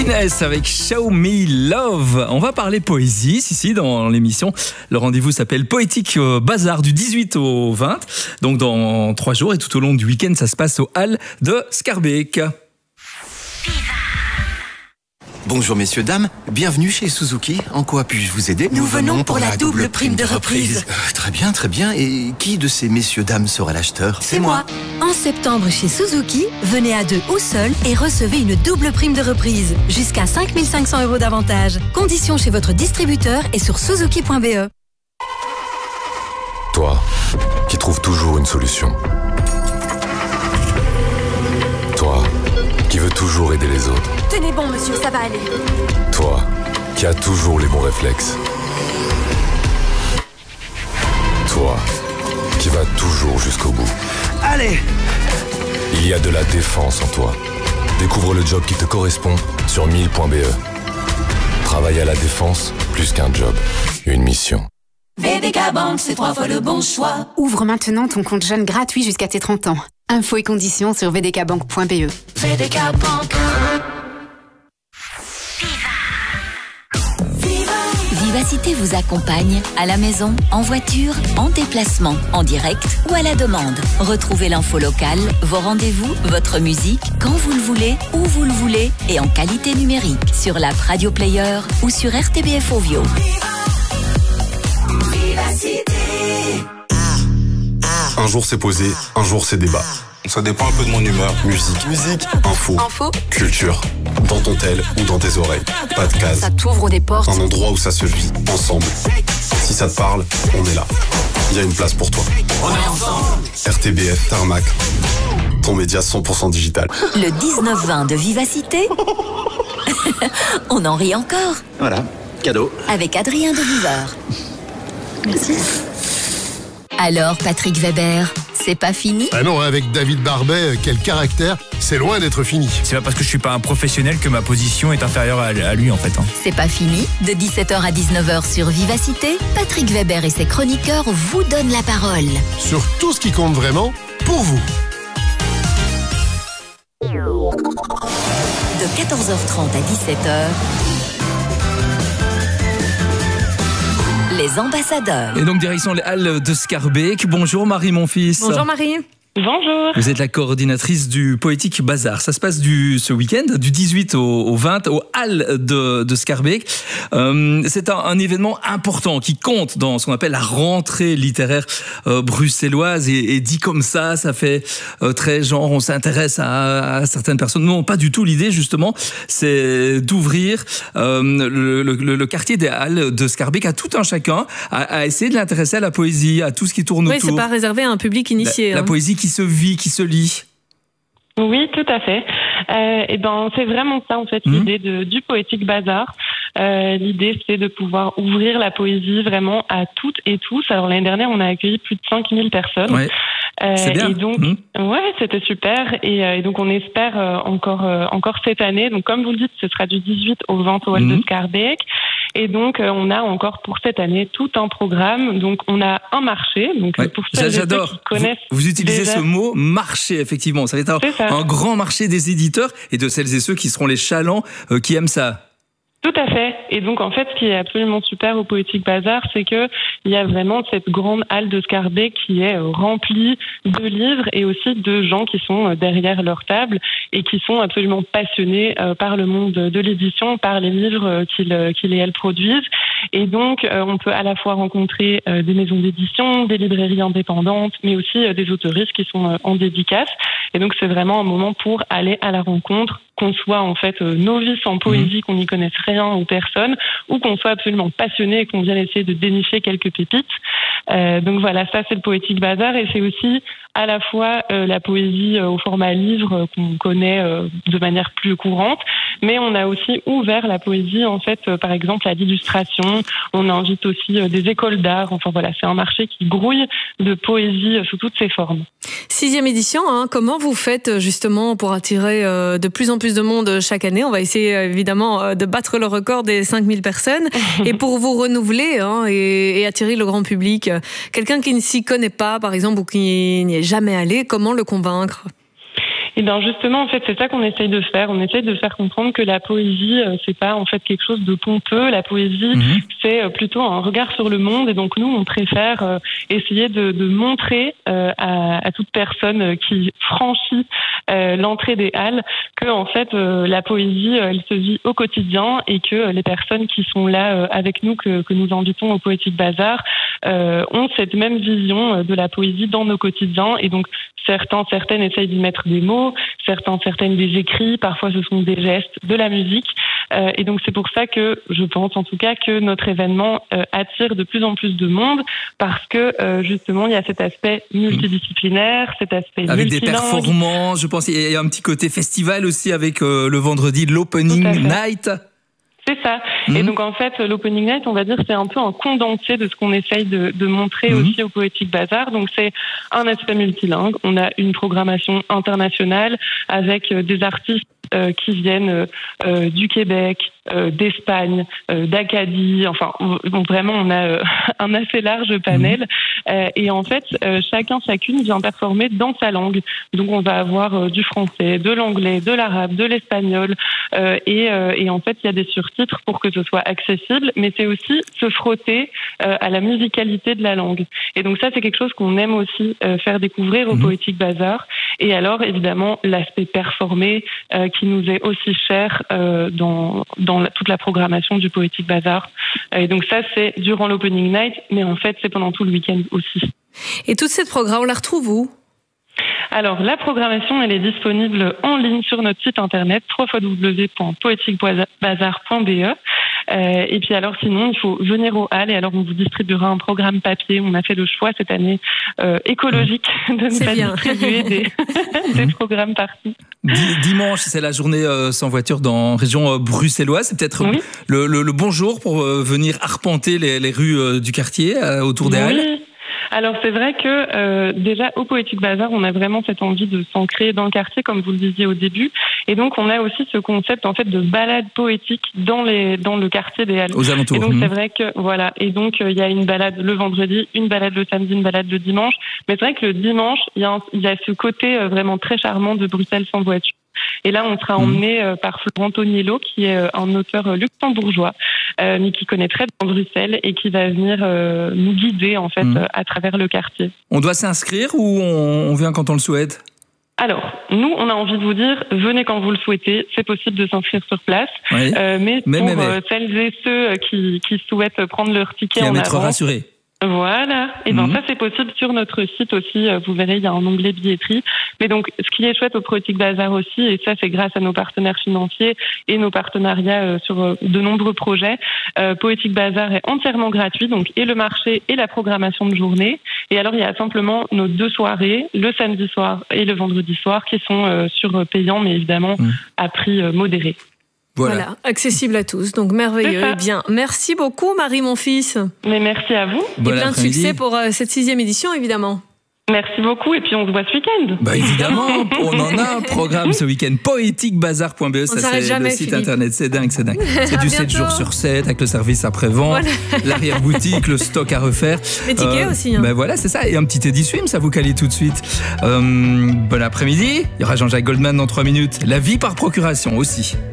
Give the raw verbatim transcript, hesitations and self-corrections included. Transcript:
Inès avec Show Me Love. On va parler poésie ici dans l'émission. Le rendez-vous s'appelle Poétique Bazar du dix-huit au vingt. Donc dans trois jours et tout au long du week-end, ça se passe aux Halles de Scarbeck. Bonjour messieurs, dames, bienvenue chez Suzuki. En quoi puis-je vous aider? Nous venons pour la double prime de reprise. Euh, très bien, très bien. Et qui de ces messieurs, dames sera l'acheteur? C'est moi. En septembre chez Suzuki, venez à deux ou seul et recevez une double prime de reprise. Jusqu'à cinq mille cinq cents euros d'avantage. Conditions chez votre distributeur et sur suzuki point b e. Toi, qui trouves toujours une solution. Toi, qui veux toujours aider les autres. Tenez bon, monsieur, ça va aller. Toi, qui as toujours les bons réflexes. Toi, qui vas toujours jusqu'au bout. Allez! Il y a de la défense en toi. Découvre le job qui te correspond sur mille point b e. Travailler à la défense, plus qu'un job, une mission. V D K Bank, c'est trois fois le bon choix. Ouvre maintenant ton compte jeune gratuit jusqu'à tes trente ans. Infos et conditions sur v d k bank point b e. V D K Bank. Vivacité vous accompagne à la maison, en voiture, en déplacement, en direct ou à la demande. Retrouvez l'info locale, vos rendez-vous, votre musique, quand vous le voulez, où vous le voulez et en qualité numérique sur l'app Radio Player ou sur R T B F Ovio. Un jour c'est posé, un jour c'est débat. Ça dépend un peu de mon humeur. Musique, musique, info, Info, culture. Dans ton tel ou dans tes oreilles. Pas de case. ça t'ouvre des portes. Un endroit où ça se vit, ensemble. Si ça te parle, on est là. Il y a une place pour toi. On est ensemble. R T B F Tarmac. Ton média cent pour cent digital. Le dix-neuf vingt de Vivacité. On en rit encore. Voilà, cadeau. Avec Adrien de Viveur. Merci. Alors, Patrick Weber, c'est pas fini? Ah non, avec David Barbet, quel caractère, c'est loin d'être fini. C'est pas parce que je suis pas un professionnel que ma position est inférieure à, à lui en fait. Hein. C'est pas fini. De dix-sept heures à dix-neuf heures sur Vivacité, Patrick Weber et ses chroniqueurs vous donnent la parole. Sur tout ce qui compte vraiment, pour vous. De quatorze heures trente à dix-sept heures, les ambassadeurs. Et donc direction les Halles de Scarbeck. Bonjour Marie, mon fils. Bonjour Marie. Bonjour. Vous êtes la coordinatrice du Poétique Bazar. Ça se passe du, ce week-end, du dix-huit au, au vingt, aux Halles de, de Scarbeck. Euh, c'est un, un événement important qui compte dans ce qu'on appelle la rentrée littéraire euh, bruxelloise. Et, et dit comme ça, ça fait euh, très genre, on s'intéresse à, à certaines personnes. Non, pas du tout. L'idée, justement, c'est d'ouvrir euh, le, le, le quartier des Halles de Scarbeck à tout un chacun, à, à essayer de l'intéresser à la poésie, à tout ce qui tourne oui, autour. Oui, c'est pas réservé à un public initié. La, hein. la poésie qui se vit, qui se lit. Oui, tout à fait. Euh, et ben, c'est vraiment ça en fait mmh. l'idée de, du Poétique Bazar. Euh, l'idée, c'est de pouvoir ouvrir la poésie vraiment à toutes et tous. Alors l'année dernière, on a accueilli plus de cinq mille personnes. Ouais. Euh, c'est bien. Et donc, mmh. ouais, c'était super. Et, euh, et donc, on espère euh, encore euh, encore cette année. Donc, comme vous le dites, ce sera du dix-huit au vingt au Hall mmh. de Scarbeck. Et donc, euh, on a encore pour cette année tout un programme. Donc, on a un marché. Donc, ouais. pour celles J'adore. et ceux qui connaissent vous, vous utilisez déjà... ce mot marché, effectivement. Ça va être un, un grand marché des éditeurs et de celles et ceux qui seront les chalands euh, qui aiment ça. Tout à fait. Et donc, en fait, ce qui est absolument super au Poétique Bazar, c'est que il y a vraiment cette grande halle de Scarbeck qui est remplie de livres et aussi de gens qui sont derrière leur table et qui sont absolument passionnés par le monde de l'édition, par les livres qu'ils, qu'ils et elles produisent. Et donc, on peut à la fois rencontrer des maisons d'édition, des librairies indépendantes, mais aussi des autoristes qui sont en dédicace. Et donc, c'est vraiment un moment pour aller à la rencontre, qu'on soit en fait novice en poésie, qu'on n'y connaisse rien ou personne, ou qu'on soit absolument passionné et qu'on vienne essayer de dénicher quelques pépites. Euh, donc voilà, ça c'est le Poétique Bazar et c'est aussi à la fois euh, la poésie euh, au format livre euh, qu'on connaît euh, de manière plus courante, mais on a aussi ouvert la poésie en fait, euh, par exemple à l'illustration. On invite aussi euh, des écoles d'art. Enfin voilà, c'est un marché qui grouille de poésie euh, sous toutes ses formes. Sixième édition, hein, comment vous faites justement pour attirer euh, de plus en plus de monde chaque année? On va essayer évidemment euh, de battre le record des cinq mille personnes et pour vous renouveler hein, et, et attirer le grand public. Quelqu'un qui ne s'y connaît pas, par exemple, ou qui n'y est jamais allé, comment le convaincre? Et bien justement, en fait, c'est ça qu'on essaye de faire. On essaye de faire comprendre que la poésie, euh, c'est pas en fait quelque chose de pompeux. La poésie, mmh. c'est euh, plutôt un regard sur le monde. Et donc nous, on préfère euh, essayer de, de montrer euh, à, à toute personne qui franchit euh, l'entrée des halles que en fait euh, la poésie, euh, elle se vit au quotidien et que euh, les personnes qui sont là euh, avec nous, que, que nous invitons au Poétique Bazar, euh, ont cette même vision euh, de la poésie dans nos quotidiens. Et donc certains, certaines essayent d'y mettre des mots, certains, certaines des écrits, parfois ce sont des gestes, de la musique. Euh, et donc c'est pour ça que je pense en tout cas que notre événement euh, attire de plus en plus de monde parce que euh, justement il y a cet aspect multidisciplinaire, cet aspect avec multilingue. Des performances, je pense il y a un petit côté festival aussi avec euh, le vendredi l'opening night. C'est ça. Mmh. Et donc en fait, l'Opening Night, on va dire, c'est un peu un condensé de ce qu'on essaye de, de montrer mmh. aussi au Poétique Bazar. Donc c'est un aspect multilingue. On a une programmation internationale avec des artistes euh, qui viennent euh, du Québec, euh, d'Espagne, euh, d'Acadie. Enfin, on, vraiment, on a euh, un assez large panel. Mmh. Euh, et en fait, euh, chacun, chacune vient performer dans sa langue. Donc on va avoir euh, du français, de l'anglais, de l'arabe, de l'espagnol. Euh, et, euh, et en fait, il y a des surtitres pour que ce soit accessible, mais c'est aussi se frotter euh, à la musicalité de la langue. Et donc ça, c'est quelque chose qu'on aime aussi euh, faire découvrir au mmh. Poétique Bazar. Et alors, évidemment, l'aspect performé euh, qui nous est aussi cher euh, dans, dans la, toute la programmation du Poétique Bazar. Et donc ça, c'est durant l'Opening Night, mais en fait, c'est pendant tout le week-end aussi. Et toute cette programme, on la retrouve où ? Alors, la programmation, elle est disponible en ligne sur notre site internet w w w point poétique bazar point b e. Euh, et puis alors, sinon, il faut venir aux halles et alors on vous distribuera un programme papier. On a fait le choix cette année euh, écologique de ne pas bien. distribuer des, des programmes partis. Dimanche, c'est la journée euh, sans voiture dans la région euh, bruxelloise. C'est peut-être oui. le, le, le bon jour pour euh, venir arpenter les, les rues euh, du quartier euh, autour des oui. halles. Alors c'est vrai que euh, déjà au Poétique Bazar, on a vraiment cette envie de s'ancrer dans le quartier, comme vous le disiez au début, et donc on a aussi ce concept en fait de balade poétique dans les dans le quartier des Halles. Aux alentours. Et donc mmh. c'est vrai que voilà, et donc il euh, y a une balade le vendredi, une balade le samedi, une balade le dimanche. Mais c'est vrai que le dimanche, il y a il y a ce côté euh, vraiment très charmant de Bruxelles sans voiture. Et là, on sera emmené euh, par Florent Toniello, qui est euh, un auteur euh, luxembourgeois, euh, mais qui connaît très bien Bruxelles et qui va venir euh, nous guider en fait mmh. euh, à travers le quartier. On doit s'inscrire ou on, on vient quand on le souhaite ? Alors, nous, on a envie de vous dire, venez quand vous le souhaitez. C'est possible de s'inscrire sur place. Oui. Euh, mais, mais pour mais, mais. Euh, celles et ceux qui, qui souhaitent prendre leur ticket qui en avance... être avance... rassurés. Voilà, et ben mmh. ça c'est possible sur notre site aussi, vous verrez il y a un onglet billetterie. Mais donc ce qui est chouette au Poétique Bazar aussi, et ça c'est grâce à nos partenaires financiers et nos partenariats sur de nombreux projets, euh, Poétique Bazar est entièrement gratuit, donc et le marché et la programmation de journée. Et alors il y a simplement nos deux soirées, le samedi soir et le vendredi soir, qui sont euh, sur payants mais évidemment mmh. à prix euh, modéré. Voilà. voilà, accessible à tous, donc merveilleux. Eh bien, merci beaucoup Marie, mon fils. Mais merci à vous. Bon et plein de succès pour euh, cette sixième édition, évidemment. Merci beaucoup, et puis on se voit ce week-end. Bah évidemment, on en a un programme ce week-end. poétique bazar point b e, ça c'est jamais, le site Philippe. internet, c'est dingue, c'est dingue. C'est du sept jours sur sept avec le service après-vente, voilà. l'arrière-boutique, le stock à refaire. Les tickets euh, aussi. Hein. Ben voilà, c'est ça, et un petit Eddie Swim, ça vous qualifie tout de suite. Euh, bon après-midi, il y aura Jean-Jacques Goldman dans trois minutes. La vie par procuration aussi.